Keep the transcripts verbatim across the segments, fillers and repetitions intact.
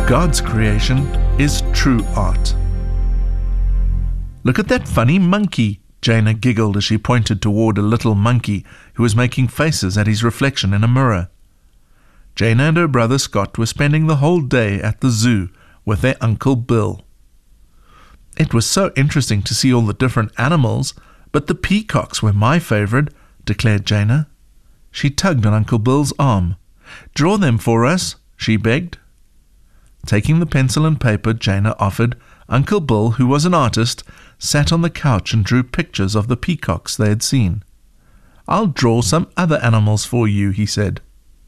God's creation is true art. Look at that funny monkey, Jana giggled as she pointed toward a little monkey who was making faces at his reflection in a mirror. Jana and her brother Scott were spending the whole day at the zoo with their Uncle Bill. It was so interesting to see all the different animals, but the peacocks were my favorite, declared Jana. She tugged on Uncle Bill's arm. Draw them for us, she begged. Taking the pencil and paper Jana offered, Uncle Bill, who was an artist, sat on the couch and drew pictures of the peacocks they had seen. I'll draw some other animals for you, he said.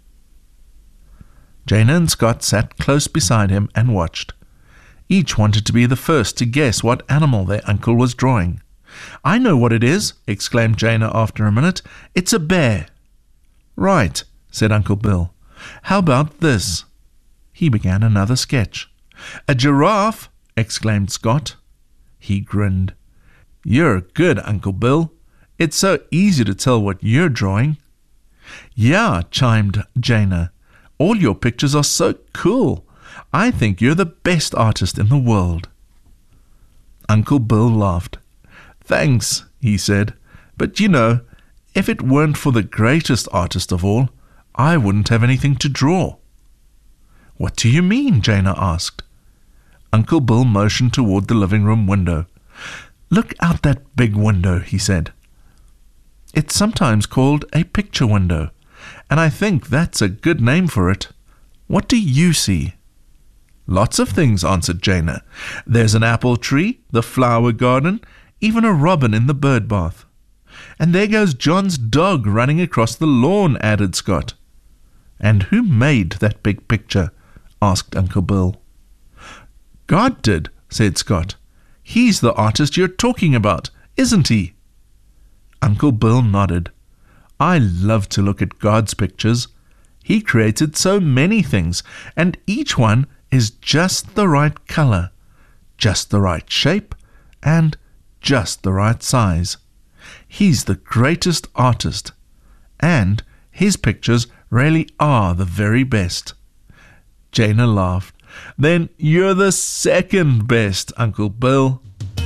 Jana and Scott sat close beside him and watched. Each wanted to be the first to guess what animal their uncle was drawing. I know what it is, exclaimed Jana after a minute. It's a bear. Right, said Uncle Bill. How about this? He began another sketch. A giraffe, exclaimed Scott. He grinned. You're good, Uncle Bill. It's so easy to tell what you're drawing. Yeah, chimed Jana. All your pictures are so cool. I think you're the best artist in the world. Uncle Bill laughed. Thanks, he said. But you know, if it weren't for the greatest artist of all, I wouldn't have anything to draw. What do you mean? Jana asked. Uncle Bill motioned toward the living room window. Look out that big window, he said. It's sometimes called a picture window, and I think that's a good name for it. What do you see? Lots of things, answered Jana. There's an apple tree, the flower garden, even a robin in the bird bath. And there goes John's dog running across the lawn, added Scott. And who made that big picture? Asked Uncle Bill. God did, said Scott. He's the artist you're talking about, isn't he? Uncle Bill nodded. I love to look at God's pictures. He created so many things, and each one is just the right color, just the right shape, and just the right size. He's the greatest artist, and his pictures really are the very best. Jana laughed. Then you're the second best, Uncle Bill.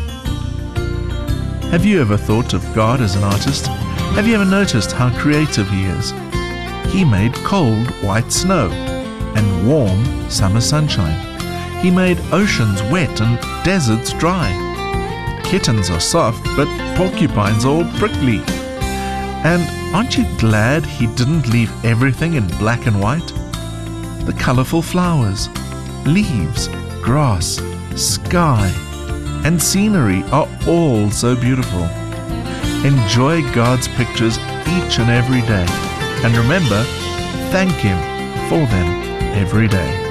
Have you ever thought of God as an artist? Have you ever noticed how creative he is? He made cold white snow and warm summer sunshine. He made oceans wet and deserts dry. Kittens are soft, but porcupines are all prickly. And aren't you glad he didn't leave everything in black and white? The colorful flowers, leaves, grass, sky, and scenery are all so beautiful. Enjoy God's pictures each and every day. And remember, thank Him for them every day.